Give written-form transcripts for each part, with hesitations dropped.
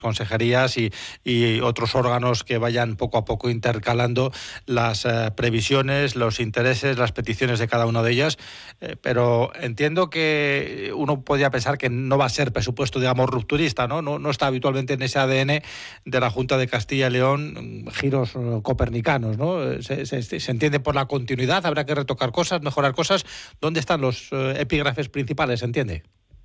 consejerías y otros órganos que vayan poco a poco intercalando las previsiones, los intereses, las peticiones de cada una de ellas, pero entiendo que uno podría pensar que no va a ser presupuesto, digamos, rupturista, ¿no? No está habitualmente en ese ADN de la Junta de Castilla y León giros copernicanos, ¿no? Se entiende por la continuidad, habrá que retocar cosas, mejorar cosas. ¿Dónde están los epígrafes principales, se entiende?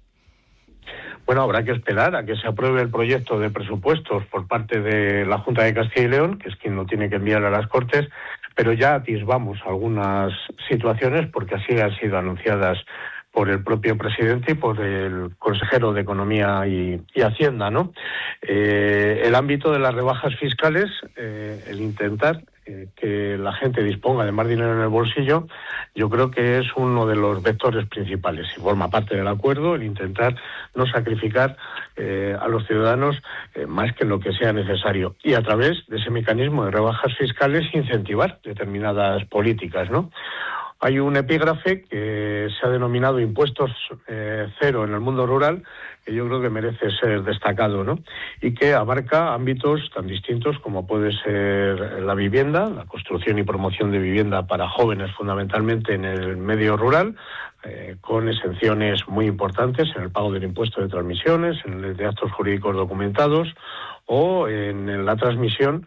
Bueno, habrá que esperar a que se apruebe el proyecto de presupuestos por parte de la Junta de Castilla y León, que es quien lo tiene que enviar a las Cortes, pero ya atisbamos algunas situaciones porque así han sido anunciadas por el propio presidente y por el consejero de Economía y Hacienda, ¿no? El ámbito de las rebajas fiscales, el intentar que la gente disponga de más dinero en el bolsillo, yo creo que es uno de los vectores principales y forma parte del acuerdo el intentar no sacrificar a los ciudadanos más que lo que sea necesario y a través de ese mecanismo de rebajas fiscales incentivar determinadas políticas, ¿no? Hay un epígrafe que se ha denominado impuestos cero en el mundo rural, que yo creo que merece ser destacado, ¿no? Y que abarca ámbitos tan distintos como puede ser la vivienda, la construcción y promoción de vivienda para jóvenes fundamentalmente en el medio rural, con exenciones muy importantes en el pago del impuesto de transmisiones, en el de actos jurídicos documentados o en la transmisión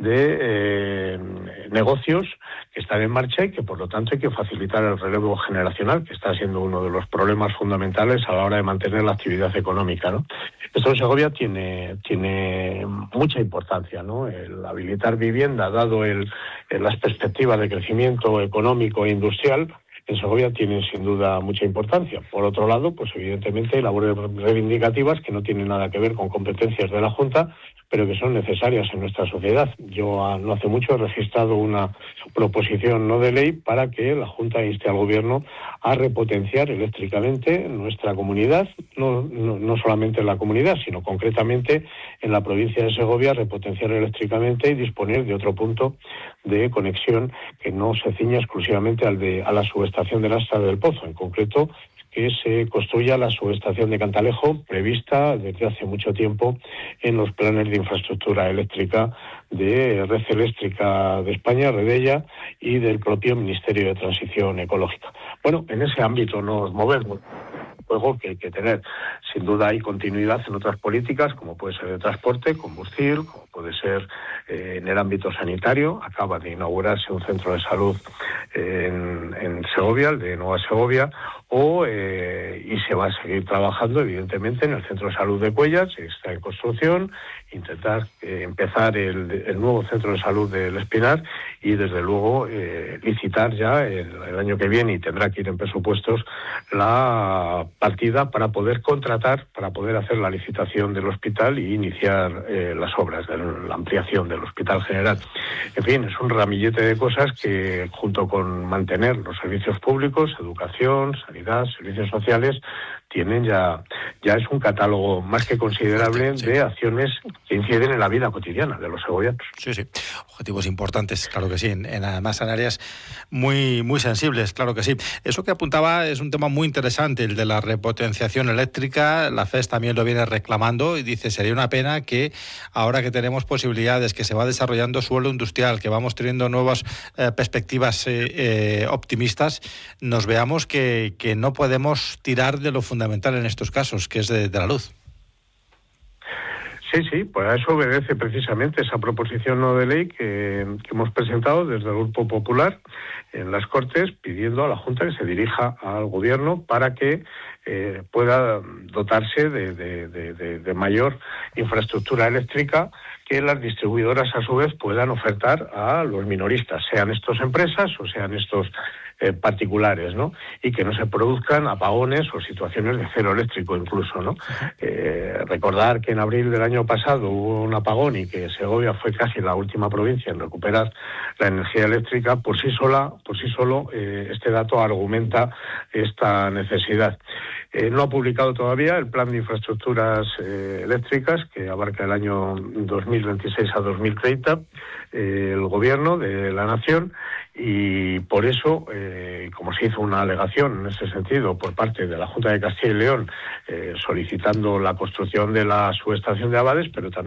de negocios que están en marcha y que por lo tanto hay que facilitar el relevo generacional, que está siendo uno de los problemas fundamentales a la hora de mantener la actividad económica, ¿no? Esto en Segovia tiene mucha importancia, ¿no? El habilitar vivienda, dado las perspectivas de crecimiento económico e industrial, en Segovia tienen sin duda mucha importancia. Por otro lado, pues evidentemente labores reivindicativas que no tienen nada que ver con competencias de la Junta, pero que son necesarias en nuestra sociedad. Yo no hace mucho he registrado una proposición no de ley para que la Junta inste al Gobierno a repotenciar eléctricamente nuestra comunidad, no solamente en la comunidad, sino concretamente en la provincia de Segovia, repotenciar eléctricamente y disponer de otro punto de conexión que no se ciña exclusivamente a la subestación del Astra del Pozo, en concreto que se construya la subestación de Cantalejo, prevista desde hace mucho tiempo en los planes de infraestructura eléctrica de Red Eléctrica de España, Redella, y del propio Ministerio de Transición Ecológica. Bueno, en ese ámbito nos movemos. Luego que hay que tener, sin duda hay continuidad en otras políticas, como puede ser de transporte, combustible, como puede ser en el ámbito sanitario. Acaba de inaugurarse un centro de salud en Segovia, el de Nueva Segovia, y se va a seguir trabajando, evidentemente, en el centro de salud de Cuellas, que está en construcción, intentar empezar el nuevo centro de salud del Espinar y, desde luego, licitar ya el año que viene, y tendrá que ir en presupuestos, la partida para poder contratar, para poder hacer la licitación del hospital y iniciar las obras de la ampliación del Hospital General. En fin, es un ramillete de cosas que, junto con mantener los servicios públicos, educación, sanidad, servicios sociales, tienen ya es un catálogo más que considerable de acciones que inciden en la vida cotidiana de los segovianos. Sí, objetivos importantes, claro que sí, además en áreas muy, muy sensibles, claro que sí. Eso que apuntaba es un tema muy interesante, el de la repotenciación eléctrica. La FES también lo viene reclamando y dice, sería una pena que ahora que tenemos posibilidades, que se va desarrollando suelo industrial, que vamos teniendo nuevas perspectivas optimistas, nos veamos que no podemos tirar de lo fundamental en estos casos, que es de la luz. Sí, pues a eso obedece precisamente esa proposición no de ley que hemos presentado desde el Grupo Popular en las Cortes, pidiendo a la Junta que se dirija al Gobierno para que pueda dotarse de mayor infraestructura eléctrica, que las distribuidoras a su vez puedan ofertar a los minoristas, sean estos empresas o sean estos particulares, ¿no? Y que no se produzcan apagones o situaciones de cero eléctrico incluso, ¿no? Recordar que en abril del año pasado hubo un apagón y que Segovia fue casi la última provincia en recuperar la energía eléctrica, por sí solo este dato argumenta esta necesidad. No ha publicado todavía el plan de infraestructuras eléctricas que abarca el año 2026 a 2030 el Gobierno de la Nación, y por eso, como se hizo una alegación en ese sentido por parte de la Junta de Castilla y León solicitando la construcción de la subestación de Abades, pero también